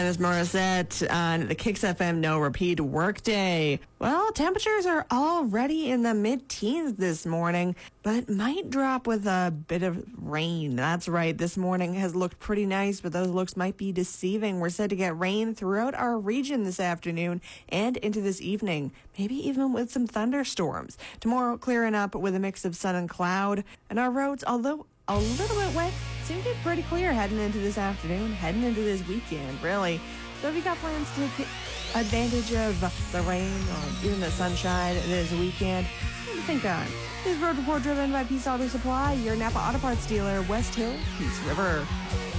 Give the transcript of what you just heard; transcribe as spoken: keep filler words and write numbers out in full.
Alanis Morissette on the Kicks F M No Repeat Workday. Well, temperatures are already in the mid-teens this morning, but might drop with a bit of rain. That's right. This morning has looked pretty nice, but those looks might be deceiving. We're set to get rain throughout our region this afternoon and into this evening, maybe even with some thunderstorms. Tomorrow, clearing up with a mix of sun and cloud. And our roads, although a little bit wet, seem to be pretty clear heading into this afternoon, heading into this weekend, really. So if you got plans to take advantage of the rain or even the sunshine this weekend, what do you think on? This road report driven by Peace Auto Supply, your Napa Auto Parts dealer, West Hill, Peace River.